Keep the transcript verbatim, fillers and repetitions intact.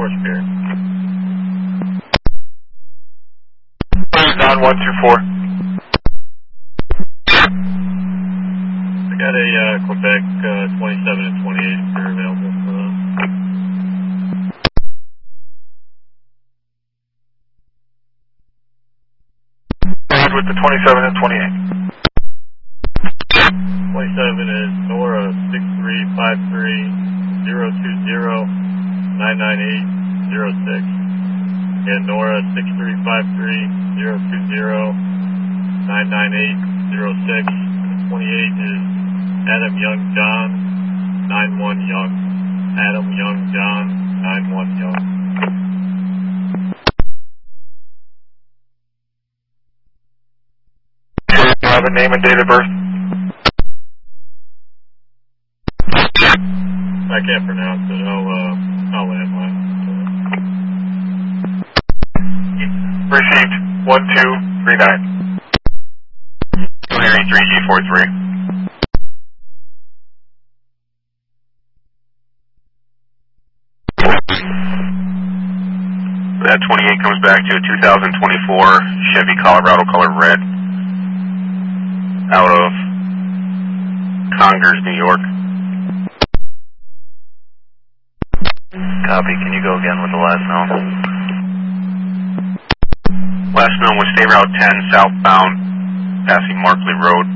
four Spirit. nine one two four. I got a uh, Quebec uh, twenty-seven and twenty-eight if they're available for those. With the twenty-seven and twenty-eight. twenty-seven is Nora six three five three zero two zero nine nine eight zero six. And Nora six three five three zero two zero nine nine eight zero six. twenty-eight is Adam Young John nine one Young. Adam Young John nine one Young. Have a name and date of birth? I can't pronounce it. I'll, uh, I'll landline. Received one two three nine. Larry three G four three. That twenty-eight comes back to a two thousand twenty-four Chevy Colorado color red. Out of Congers, New York. Copy. Can you go again with the last known? Last known was State Route ten southbound, passing Markley Road.